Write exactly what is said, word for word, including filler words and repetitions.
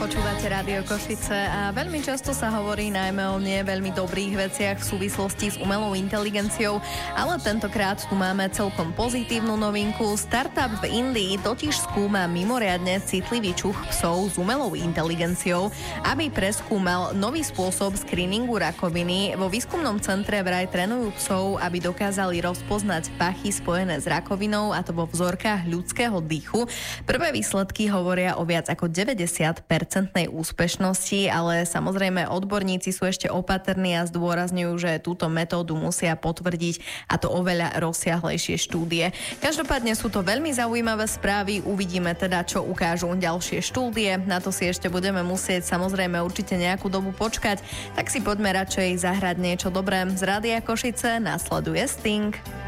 Počúvate Rádio Košice a veľmi často sa hovorí najmä o nie veľmi dobrých veciach v súvislosti s umelou inteligenciou, ale tentokrát tu máme celkom pozitívnu novinku. Startup v Indii totiž skúma mimoriadne citlivý čuch psov s umelou inteligenciou, aby preskúmal nový spôsob screeningu rakoviny. Vo výskumnom centre vraj trénujú psov, aby dokázali rozpoznať pachy spojené s rakovinou, a to vo vzorkách ľudského dýchu. Prvé výsledky hovoria o viac ako deväťdesiat percent úspešnosti, ale samozrejme odborníci sú ešte opatrní a zdôrazňujú, že túto metódu musia potvrdiť, a to oveľa rozsiahlejšie štúdie. Každopádne sú to veľmi zaujímavé správy, uvidíme teda, čo ukážu ďalšie štúdie. Na to si ešte budeme musieť samozrejme určite nejakú dobu počkať, tak si poďme radšej zahrať niečo dobré. Z Rádia Košice nasleduje Sting.